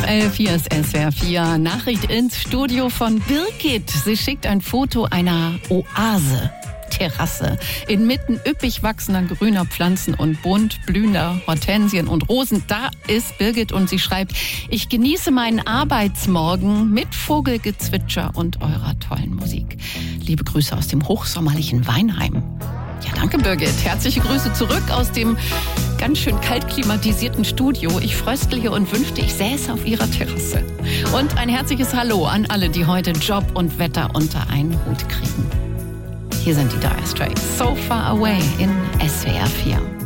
11, hier ist SWR 4. Nachricht ins Studio von Birgit. Sie schickt ein Foto einer Oase. Terrasse. Inmitten üppig wachsender grüner Pflanzen und bunt blühender Hortensien und Rosen. Da ist Birgit und sie schreibt: Ich genieße meinen Arbeitsmorgen mit Vogelgezwitscher und eurer tollen Musik. Liebe Grüße aus dem hochsommerlichen Weinheim. Ja, danke Birgit. Herzliche Grüße zurück aus dem ganz schön kalt klimatisierten Studio. Ich fröstle und wünschte, ich säße auf ihrer Terrasse. Und ein herzliches Hallo an alle, die heute Job und Wetter unter einen Hut kriegen. Hier sind die Dire Straits. So Far Away in SWR 4.